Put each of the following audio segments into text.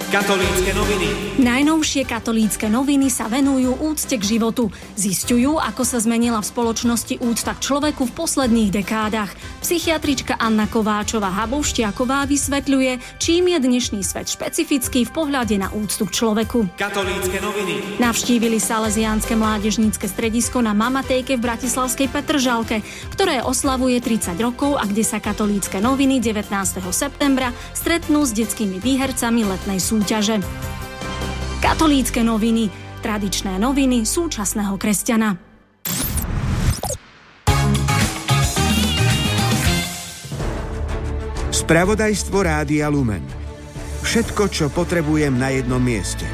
Katolícke noviny. Najnovšie katolícke noviny sa venujú úcte k životu. Zisťujú, ako sa zmenila v spoločnosti úcta k človeku v posledných dekádach. Psychiatrička Anna Kováčová-Habovšťáková vysvetľuje, čím je dnešný svet špecifický v pohľade na úctu k človeku. Katolícke noviny. Navštívili Salesiánske mládežnícke stredisko na Mamatejke v bratislavskej Petržalke, ktoré oslavuje 30 rokov a kde sa katolícke noviny 19. septembra stretnú s detskými výhercami letnej súťaže. Katolícke noviny. Tradičné noviny súčasného kresťana. Spravodajstvo Rádia Lumen. Všetko, čo potrebujem na jednom mieste.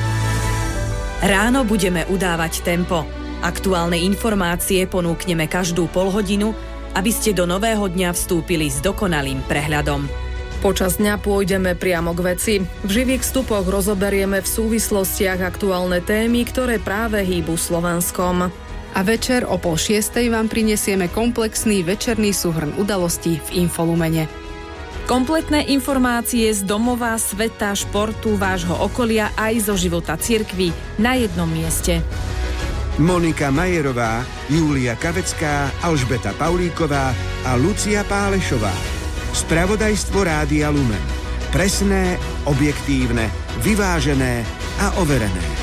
Ráno budeme udávať tempo. Aktuálne informácie ponúkneme každú polhodinu, aby ste do nového dňa vstúpili s dokonalým prehľadom. Počas dňa pôjdeme priamo k veci. V živých vstupoch rozoberieme v súvislostiach aktuálne témy, ktoré práve hýbu Slovenskom. A večer o 5:30 vám prinesieme komplexný večerný súhrn udalostí v Infolumene. Kompletné informácie z domova, sveta, športu, vášho okolia aj zo života cirkvi na jednom mieste. Monika Majerová, Júlia Kavecká, Alžbeta Paulíková a Lucia Pálešová. Spravodajstvo Rádia Lumen. Presné, objektívne, vyvážené a overené.